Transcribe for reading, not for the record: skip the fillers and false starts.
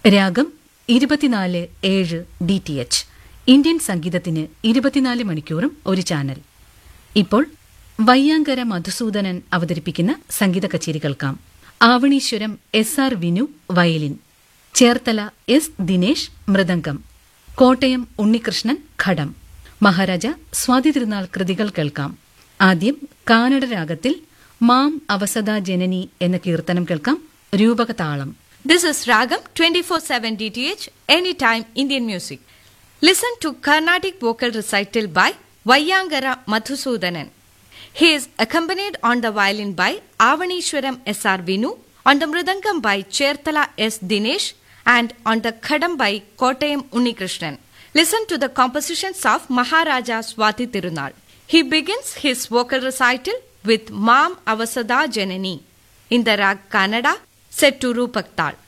രാഗം 24/7 DTH. Indian സംഗീതത്തിന് 24 മണിക്കൂറും ഒരു ചാനൽ. ഇപ്പോൾ വയ്യാങ്കര മധുസൂദനൻ അവതരിപ്പിക്കുന്ന സംഗീത കച്ചേരി കേൾക്കാം. Avaneeswaram SR Vinu violin, Cherthala S Dinesh mridangam, Kottayam Unnikrishnan ഘടം. മഹാരാജ സ്വാതി തിരുനാൾ കൃതികൾ കേൾക്കാം. ആദ്യം കാനഡ രാഗത്തിൽ മാം അവസദ ജനനി എന്ന കീർത്തനം കേൾക്കാം. രൂപകതാളം. This is Ragam 24/7 DTH, anytime Indian music. Listen to Carnatic vocal recital by Vayyangara Madhusudanan. He is accompanied on the violin by Avanishwaram SR Vinu, on the mridangam by Cherthala S Dinesh, and on the khadam by Kottayam Unnikrishnan. Listen to the compositions of Maharaja Swati Tirunal. He begins his vocal recital with Mam Avasada Janani in the rag Kannada, set to Rupak Tal.